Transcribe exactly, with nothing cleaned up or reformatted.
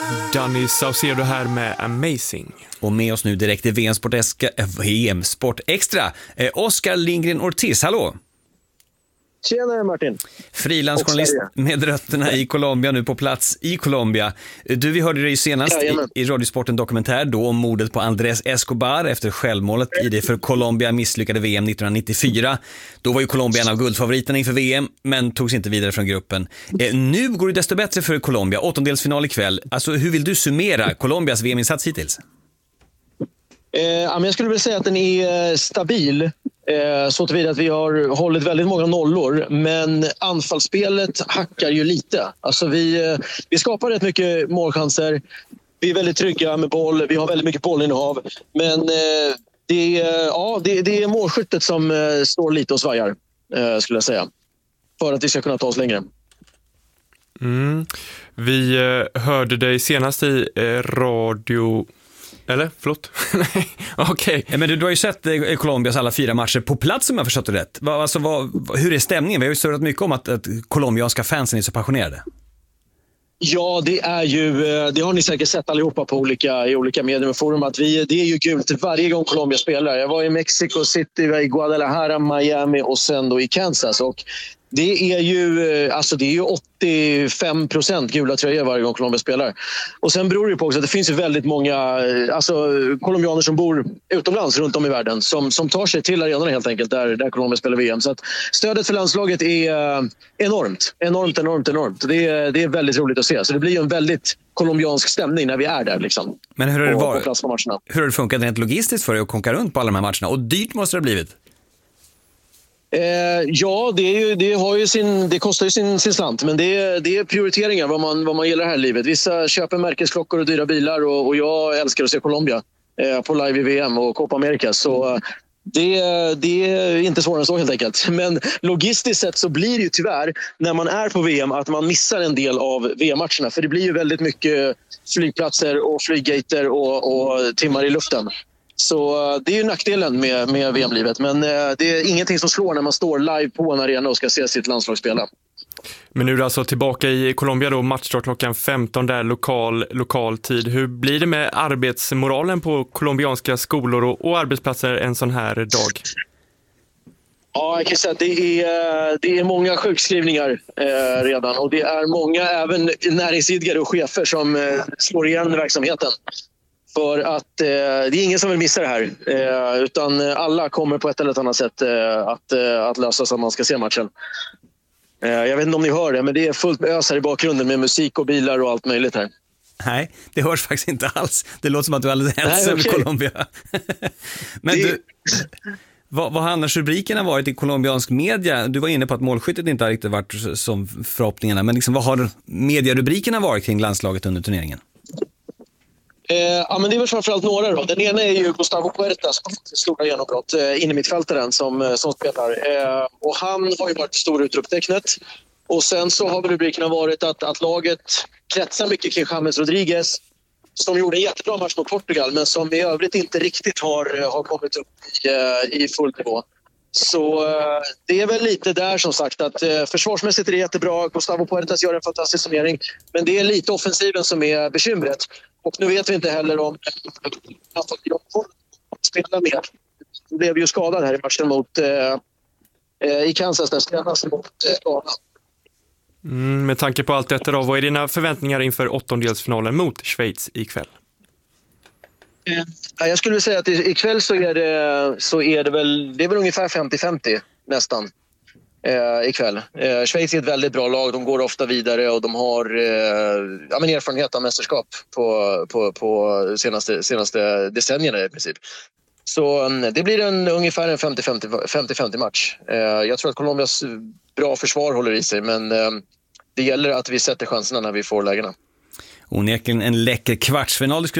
Danny Saucedo här med Amazing. Och med oss nu direkt i V M-sport, Eska, V M-sport Extra, eh, Oskar Lindgren Ortiz, hallå! Tjena Martin. Frilansjournalist med rötterna i Colombia, nu på plats i Colombia. Du, vi hörde dig senast i, i Radiosporten dokumentär då om mordet på Andrés Escobar efter självmålet i det för Colombia misslyckade V M nittonhundranittiofyra. Då var ju Colombia en av guldfavoriterna inför V M, men togs inte vidare från gruppen. Eh, nu går det desto bättre för Colombia, åttondelsfinal ikväll. Alltså, hur vill du summera Colombias V M-insats hittills? Eh, jag skulle vilja säga att den är stabil. Så tillvida att vi har hållit väldigt många nollor, men anfallsspelet hackar ju lite. Alltså vi, vi skapar rätt mycket målchanser. Vi är väldigt trygga med boll. Vi har väldigt mycket bollinnehav. Men det, ja, det, det är målskyttet som står lite och svajar, skulle jag säga. För att vi ska kunna ta oss längre. Mm. Vi hörde dig senast i radio... Eller? Förlåt? Nej, okej. Okay. Men du, du har ju sett eh, Colombias alla fyra matcher på plats, om jag förstått det rätt. Va, alltså, va, hur är stämningen? Vi har ju surrat mycket om att, att colombianska fansen är så passionerade. Ja, det är ju, det har ni säkert sett allihopa på olika, i olika medier och forum, att vi, det är ju gult varje gång Colombia spelar. Jag var i Mexico City, i Guadalajara, Miami och sen då i Kansas, och det är ju, alltså det är ju åttiofem procent gula tröjor varje gång Colombia spelar. Och sen beror det på också att det finns ju väldigt många alltså, colombianer som bor utomlands runt om i världen som, som tar sig till arenorna helt enkelt där, där Colombia spelar V M. Så att stödet för landslaget är enormt, enormt, enormt, enormt. Det är, det är väldigt roligt att se. Så det blir ju en väldigt colombiansk stämning när vi är där liksom. Men hur har det, på, varit, på plats på matcherna. Hur har det funkat rent logistiskt för dig att konka runt på alla de här matcherna? Och dyrt måste det ha blivit. Eh, ja, det, är ju, det, har ju sin, det kostar ju sin, sin slant, men det är, det är prioriteringar vad man, vad man gillar här i livet. Vissa köper märkesklockor och dyra bilar, och, och jag älskar att se Colombia eh, på live i V M och Copa America, så eh, det, det är inte svårare än så helt enkelt. Men logistiskt sett så blir det ju tyvärr när man är på V M att man missar en del av V M-matcherna, för det blir ju väldigt mycket flygplatser och flyggater och, och timmar i luften. Så det är ju nackdelen med, med V M-livet. Men det är ingenting som slår när man står live på en arena och ska se sitt landslag spela. Men nu är du alltså tillbaka i Colombia då, matchstart klockan femton där, lokal, lokal tid. Hur blir det med arbetsmoralen på colombianska skolor och, och arbetsplatser en sån här dag? Ja, jag kan säga att det är, det är många sjukskrivningar eh, redan. Och det är många, även näringsidkare och chefer, som eh, slår igen verksamheten. För att eh, det är ingen som vill missa det här, eh, utan alla kommer på ett eller annat sätt eh, att, eh, att lösa så att man ska se matchen. Eh, jag vet inte om ni hör det, men det är fullt med ös här i bakgrunden med musik och bilar och allt möjligt här. Nej, det hörs faktiskt inte alls. Det låter som att du är alldeles ensam i okay. Colombia. Men det... du, vad, vad har annars rubrikerna varit i colombiansk media? Du var inne på att målskyttet inte har riktigt varit som förhoppningarna, men liksom, vad har medierubrikerna varit kring landslaget under turneringen? Eh, ja, men det är väl framförallt några då. Den ena är ju Gustavo Puerta som stora genombrott eh, in i mittfältaren som, som spelar. Eh, och han har ju varit stor utropstecknet. Och sen så har väl rubrikerna varit att, att laget kretsar mycket kring James Rodriguez, som gjorde en jättebra match mot Portugal, men som i övrigt inte riktigt har, har kommit upp i, uh, i full nivå. Så uh, det är väl lite där som sagt att uh, försvarsmässigt är det jättebra. Gustavo Puertas gör en fantastisk summering, men det är lite offensiven som är bekymret. Och nu vet vi inte heller om han får spela mer. Han blev ju skadad här i matchen mot uh, i Kansas där senast mot uh, Mm, med tanke på allt detta då, vad är dina förväntningar inför åttondelsfinalen mot Schweiz ikväll? Jag skulle säga att ikväll så är det, så är det väl, det är väl ungefär femtio femtio nästan eh, ikväll. Eh, Schweiz är ett väldigt bra lag, de går ofta vidare och de har eh, ja, men erfarenhet av mästerskap på, på, på senaste, senaste decennierna i princip. Så det blir en, ungefär en femtio femtio match. Eh, jag tror att Colombias bra försvar håller i sig, men eh, det gäller att vi sätter chanserna när vi får lägena. Onekligen en läcker kvartsfinal.